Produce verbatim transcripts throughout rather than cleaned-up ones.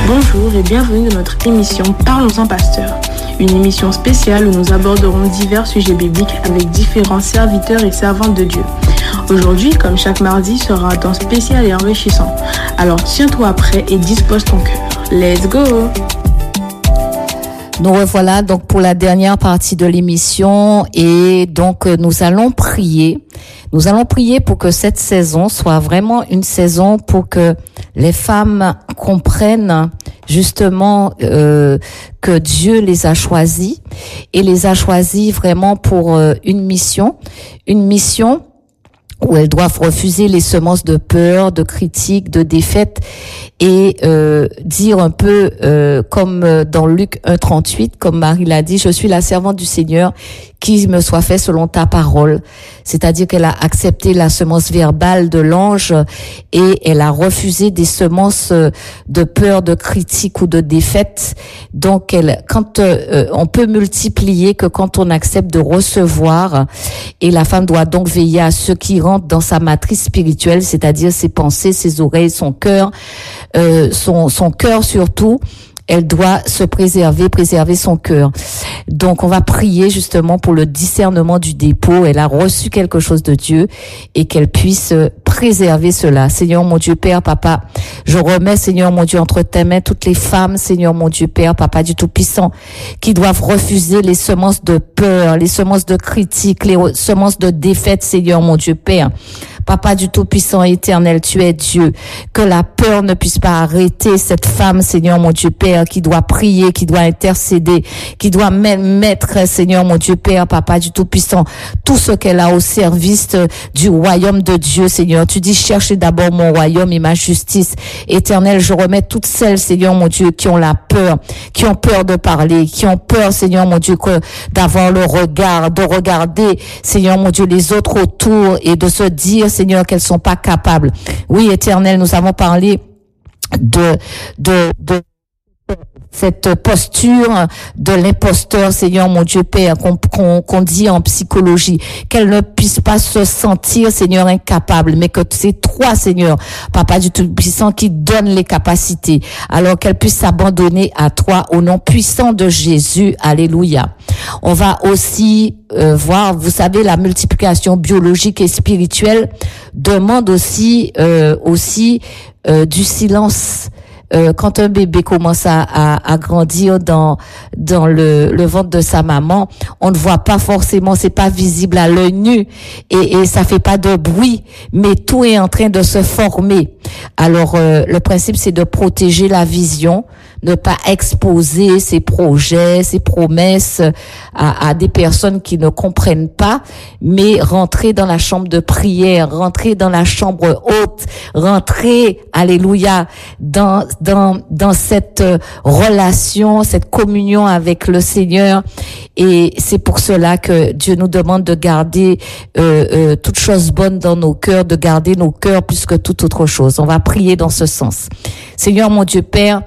Bonjour et bienvenue dans notre émission Parlons-en Pasteur, une émission spéciale où nous aborderons divers sujets bibliques avec différents serviteurs et servantes de Dieu. Aujourd'hui, comme chaque mardi, sera un temps spécial et enrichissant. Alors tiens-toi prêt et dispose ton cœur. Let's go! Nous revoilà donc pour la dernière partie de l'émission et donc nous allons prier. Nous allons prier pour que cette saison soit vraiment une saison pour que les femmes comprennent justement euh, que Dieu les a choisis et les a choisis vraiment pour euh, une mission, une mission où elles doivent refuser les semences de peur, de critique, de défaite et euh, dire un peu euh, comme dans Luc un trente-huit, comme Marie l'a dit, je suis la servante du Seigneur, qu'il me soit fait selon ta parole. C'est-à-dire qu'elle a accepté la semence verbale de l'ange et elle a refusé des semences de peur, de critique ou de défaite. Donc, elle, quand euh, on peut multiplier que quand on accepte de recevoir, et la femme doit donc veiller à ce qui rentre dans sa matrice spirituelle, c'est-à-dire ses pensées, ses oreilles, son cœur, euh, son son cœur surtout. Elle doit se préserver, préserver son cœur. Donc, on va prier justement pour le discernement du dépôt. Elle a reçu quelque chose de Dieu et qu'elle puisse préserver cela. Seigneur, mon Dieu, Père, Papa, je remets, Seigneur, mon Dieu, entre tes mains toutes les femmes, Seigneur, mon Dieu, Père, Papa du Tout-Puissant, qui doivent refuser les semences de peur, les semences de critique, les semences de défaite, Seigneur, mon Dieu, Père. Papa du Tout-Puissant éternel, tu es Dieu. Que la peur ne puisse pas arrêter cette femme, Seigneur mon Dieu Père, qui doit prier, qui doit intercéder, qui doit mettre, Seigneur mon Dieu Père, Papa du Tout-Puissant, tout ce qu'elle a au service du royaume de Dieu, Seigneur. Tu dis, cherchez d'abord mon royaume et ma justice. Éternel, je remets toutes celles, Seigneur mon Dieu, qui ont la peur, qui ont peur de parler, qui ont peur, Seigneur mon Dieu, que d'avoir le regard, de regarder, Seigneur mon Dieu, les autres autour et de se dire, Seigneur, qu'elles sont pas capables. Oui, Éternel, nous avons parlé de, de, de cette posture de l'imposteur, Seigneur mon Dieu Père, qu'on, qu'on, qu'on dit en psychologie, qu'elle ne puisse pas se sentir, Seigneur, incapable, mais que c'est toi, Seigneur, Papa du Tout-Puissant, qui donne les capacités, alors qu'elle puisse s'abandonner à toi au nom puissant de Jésus. Alléluia. On va aussi euh, voir, vous savez, la multiplication biologique et spirituelle demande aussi euh, aussi euh, du silence. Euh, quand un bébé commence à, à, à grandir dans dans le, le ventre de sa maman, on ne voit pas forcément, c'est pas visible à l'œil nu et, et ça fait pas de bruit, mais tout est en train de se former. Alors euh, le principe c'est de protéger la vision, ne pas exposer ses projets, ses promesses à, à des personnes qui ne comprennent pas, mais rentrer dans la chambre de prière, rentrer dans la chambre haute, rentrer, alléluia, dans dans dans cette relation, cette communion avec le Seigneur. Et c'est pour cela que Dieu nous demande de garder euh, euh, toute chose bonne dans nos cœurs, de garder nos cœurs plus que toute autre chose. On va prier dans ce sens. Seigneur mon Dieu Père,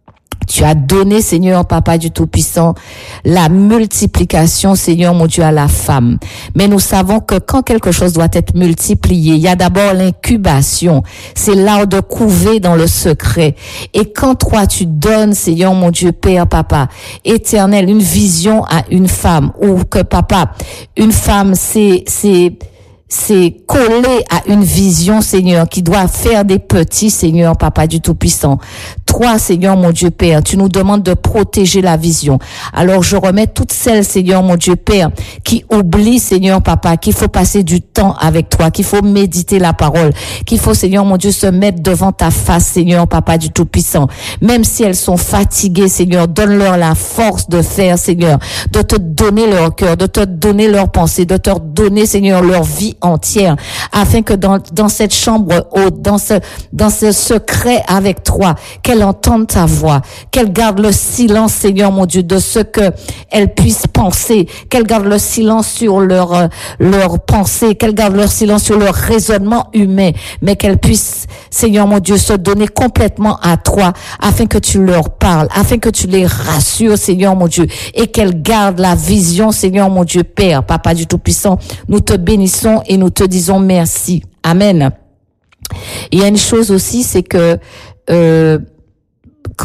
tu as donné, Seigneur, Papa du Tout-Puissant, la multiplication, Seigneur, mon Dieu, à la femme. Mais nous savons que quand quelque chose doit être multiplié, il y a d'abord l'incubation. C'est l'art de couver dans le secret. Et quand toi, tu donnes, Seigneur, mon Dieu, Père, Papa, éternel, une vision à une femme, ou que, Papa, une femme, c'est, c'est, c'est collé à une vision, Seigneur, qui doit faire des petits, Seigneur, Papa du Tout-Puissant. Toi, Seigneur, mon Dieu Père, tu nous demandes de protéger la vision. Alors, je remets toutes celles, Seigneur, mon Dieu Père, qui oublient, Seigneur, Papa, qu'il faut passer du temps avec toi, qu'il faut méditer la parole, qu'il faut, Seigneur, mon Dieu, se mettre devant ta face, Seigneur, Papa du Tout-Puissant. Même si elles sont fatiguées, Seigneur, donne-leur la force de faire, Seigneur, de te donner leur cœur, de te donner leurs pensées, de te donner, Seigneur, leur vie entière, afin que dans, dans cette chambre haute, dans ce, dans ce secret avec toi, qu'elles entendent ta voix, qu'elles gardent le silence, Seigneur mon Dieu, de ce que elles puissent penser, qu'elles gardent le silence sur leur, euh, leur pensée, qu'elles gardent leur silence sur leur raisonnement humain, mais qu'elles puissent, Seigneur mon Dieu, se donner complètement à toi, afin que tu leur parles, afin que tu les rassures, Seigneur mon Dieu, et qu'elles gardent la vision, Seigneur mon Dieu, Père, Papa du Tout-Puissant. Nous te bénissons et nous te disons merci. Amen. Il y a une chose aussi, c'est que euh,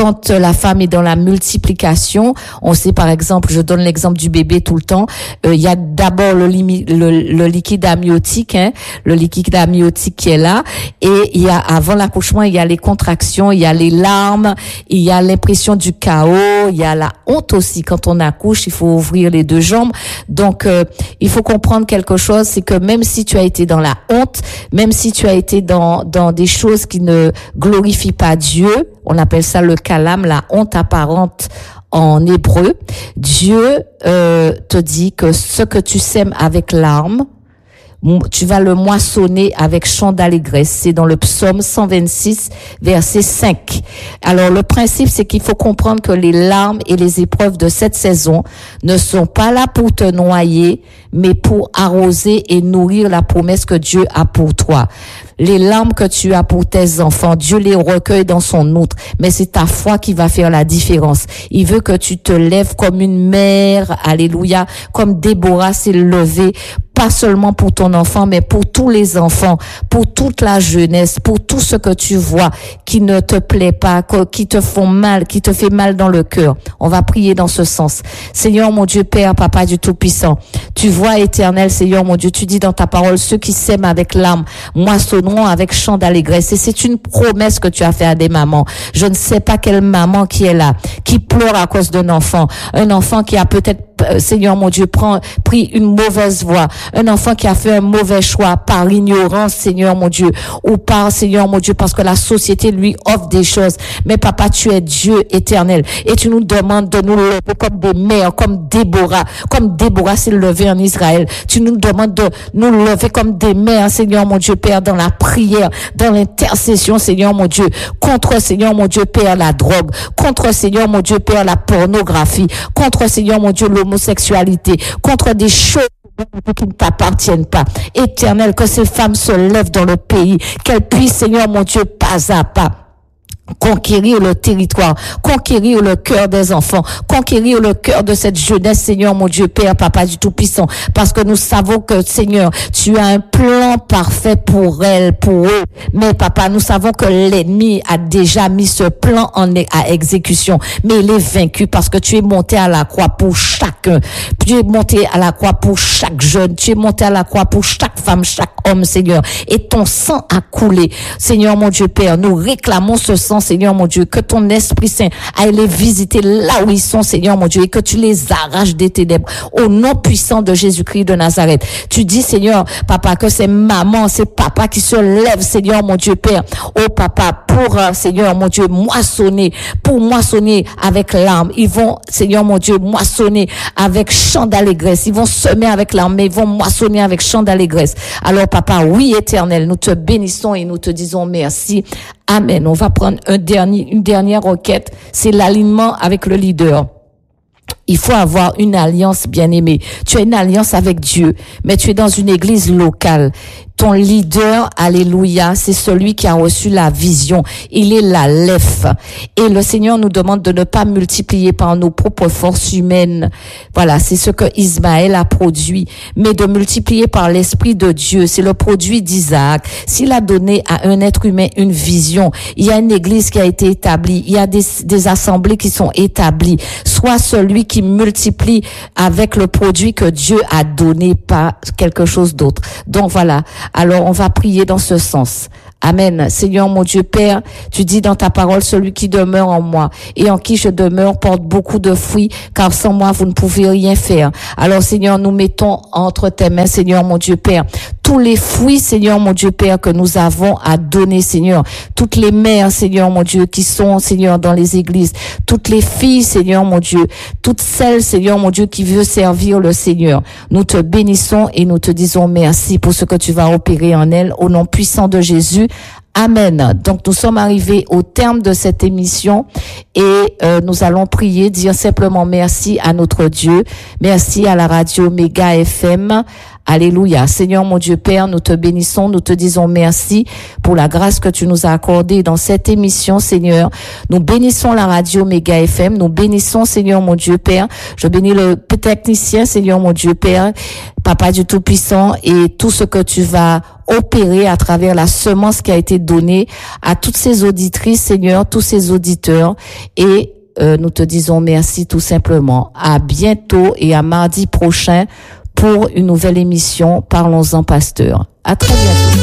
quand la femme est dans la multiplication, on sait par exemple, je donne l'exemple du bébé tout le temps, euh, il y a d'abord le, limi, le, le liquide amniotique, hein, le liquide amniotique qui est là, et il y a avant l'accouchement, il y a les contractions, il y a les larmes, il y a l'impression du chaos, il y a la honte aussi. Quand on accouche, il faut ouvrir les deux jambes. Donc, euh, il faut comprendre quelque chose, c'est que même si tu as été dans la honte, même si tu as été dans dans des choses qui ne glorifient pas Dieu, on appelle ça le kalam, la honte apparente en hébreu, Dieu euh, te dit que ce que tu sèmes avec larmes, tu vas le moissonner avec chant d'allégresse. C'est dans le psaume cent vingt-six, verset cinq. Alors, le principe, c'est qu'il faut comprendre que les larmes et les épreuves de cette saison ne sont pas là pour te noyer, mais pour arroser et nourrir la promesse que Dieu a pour toi. Les larmes que tu as pour tes enfants, Dieu les recueille dans son outre, mais c'est ta foi qui va faire la différence. Il veut que tu te lèves comme une mère, alléluia, comme Déborah s'est levée, pas seulement pour ton enfant, mais pour tous les enfants, pour toute la jeunesse, pour tout ce que tu vois qui ne te plaît pas, qui te font mal, qui te fait mal dans le cœur. On va prier dans ce sens. Seigneur mon Dieu, Père, Papa du Tout-Puissant, tu vois, Éternel, Seigneur mon Dieu, tu dis dans ta parole, ceux qui sèment avec larmes, moissonneront avec chant d'allégresse. Et c'est une promesse que tu as fait à des mamans. Je ne sais pas quelle maman qui est là, qui pleure à cause d'un enfant, un enfant qui a peut-être Seigneur mon Dieu, prend, pris une mauvaise voie. Un enfant qui a fait un mauvais choix par ignorance, Seigneur mon Dieu, ou par, Seigneur mon Dieu, parce que la société lui offre des choses. Mais papa, tu es Dieu éternel. Et tu nous demandes de nous lever comme des mères, comme Déborah, comme Déborah s'est levée en Israël. Tu nous demandes de nous lever comme des mères, Seigneur mon Dieu, Père, dans la prière, dans l'intercession, Seigneur mon Dieu, contre, Seigneur mon Dieu, Père, la drogue, contre, Seigneur mon Dieu, Père, la pornographie, contre, Seigneur mon Dieu, l'homosexualité, contre des choses qui ne t'appartiennent pas. Éternel, que ces femmes se lèvent dans le pays, qu'elles puissent, Seigneur mon Dieu, pas à pas conquérir le territoire, conquérir le cœur des enfants, conquérir le cœur de cette jeunesse, Seigneur mon Dieu, Père, Papa du Tout-Puissant, parce que nous savons que, Seigneur, tu as un plan parfait pour elles, pour eux. Mais, Papa, nous savons que l'ennemi a déjà mis ce plan en à exécution, mais il est vaincu parce que tu es monté à la croix pour chacun. Tu es monté à la croix pour chaque jeune. Tu es monté à la croix pour chaque femme, chaque homme, Seigneur. Et ton sang a coulé. Seigneur mon Dieu, Père, nous réclamons ce sang, Seigneur mon Dieu, que ton Esprit Saint aille les visiter là où ils sont, Seigneur mon Dieu, et que tu les arraches des ténèbres au nom puissant de Jésus-Christ de Nazareth. Tu dis, Seigneur, papa, que c'est maman, c'est papa qui se lève, Seigneur mon Dieu, Père, oh papa, pour, euh, Seigneur mon Dieu, moissonner, pour moissonner avec larmes. Ils vont, Seigneur mon Dieu, moissonner avec chant d'allégresse. Ils vont semer avec larmes, mais ils vont moissonner avec chant d'allégresse. Alors, papa, oui, éternel, nous te bénissons et nous te disons merci. Amen. On va prendre un dernier, une dernière requête. C'est l'alignement avec le leader. Il faut avoir une alliance, bien-aimée. Tu as une alliance avec Dieu, mais tu es dans une église locale. Ton leader, alléluia, c'est celui qui a reçu la vision. Il est la Leph. Et le Seigneur nous demande de ne pas multiplier par nos propres forces humaines. Voilà, c'est ce que Ismaël a produit. Mais de multiplier par l'Esprit de Dieu. C'est le produit d'Isaac. S'il a donné à un être humain une vision, il y a une église qui a été établie. Il y a des, des assemblées qui sont établies. Soit celui qui multiplie avec le produit que Dieu a donné, pas quelque chose d'autre. Donc voilà. Alors, on va prier dans ce sens. Amen. Seigneur mon Dieu Père, tu dis dans ta parole, celui qui demeure en moi et en qui je demeure porte beaucoup de fruits, car sans moi, vous ne pouvez rien faire. Alors, Seigneur, nous mettons entre tes mains, Seigneur mon Dieu Père, tous les fruits, Seigneur mon Dieu Père, que nous avons à donner, Seigneur. Toutes les mères, Seigneur mon Dieu, qui sont, Seigneur, dans les églises. Toutes les filles, Seigneur mon Dieu. Toutes celles, Seigneur mon Dieu, qui veulent servir le Seigneur. Nous te bénissons et nous te disons merci pour ce que tu vas opérer en elles. Au nom puissant de Jésus. Amen. Donc nous sommes arrivés au terme de cette émission et euh, nous allons prier, dire simplement merci à notre Dieu, merci à la radio Méga F M, Alléluia. Seigneur mon Dieu Père, nous te bénissons, nous te disons merci pour la grâce que tu nous as accordée dans cette émission, Seigneur. Nous bénissons la radio Méga F M, nous bénissons, Seigneur mon Dieu Père. Je bénis le technicien, Seigneur mon Dieu Père, Papa du Tout-Puissant, et tout ce que tu vas opérer à travers la semence qui a été donnée à toutes ces auditrices, Seigneur, tous ces auditeurs, et euh, nous te disons merci tout simplement. À bientôt et à mardi prochain pour une nouvelle émission Parlons-en Pasteur. À très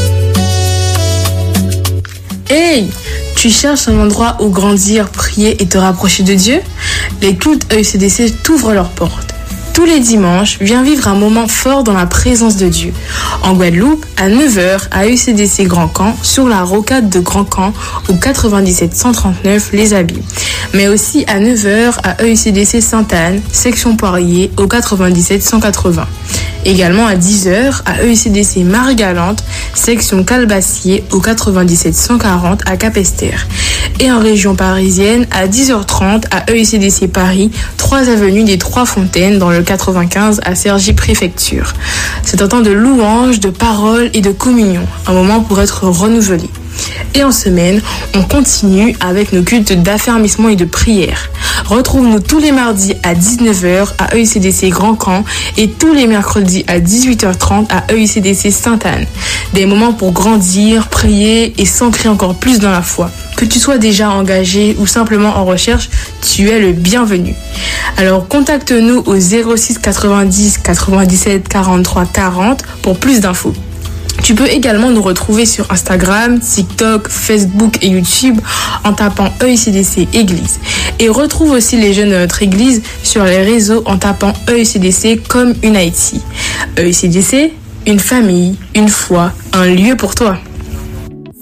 bientôt. Hey, tu cherches un endroit où grandir, prier et te rapprocher de Dieu? Les cultes E U C D C t'ouvrent leurs portes. Tous les dimanches, viens vivre un moment fort dans la présence de Dieu. En Guadeloupe, à neuf heures, à E U C D C Grand Camp, sur la rocade de Grand Camp, au quatre-vingt-dix-sept cent trente-neuf Les Habits. Mais aussi à neuf heures, à E U C D C Sainte-Anne, section Poirier, au quatre-vingt-dix-sept cent quatre-vingts. Également à dix heures, à E U C D C Marie-Galante, section Calbassier, au quatre-vingt-dix-sept cent quarante à Capesterre. Et en région parisienne, à dix heures trente, à E U C D C Paris, trois avenue des Trois Fontaines, dans le quatre-vingt-quinze à Cergy Préfecture. C'est un temps de louange, de parole et de communion, un moment pour être renouvelé. Et en semaine, on continue avec nos cultes d'affermissement et de prière. Retrouve-nous tous les mardis à dix-neuf heures à E U C D C Grand Camp et tous les mercredis à dix-huit heures trente à E U C D C Sainte-Anne. Des moments pour grandir, prier et s'ancrer encore plus dans la foi. Que tu sois déjà engagé ou simplement en recherche, tu es le bienvenu. Alors contacte-nous au zéro six quatre-vingt-dix quatre-vingt-dix-sept quarante-trois quarante pour plus d'infos. Tu peux également nous retrouver sur Instagram, TikTok, Facebook et YouTube en tapant E U C D C Église. Et retrouve aussi les jeunes de notre église sur les réseaux en tapant E U C D C comme Unity. E U C D C, une famille, une foi, un lieu pour toi.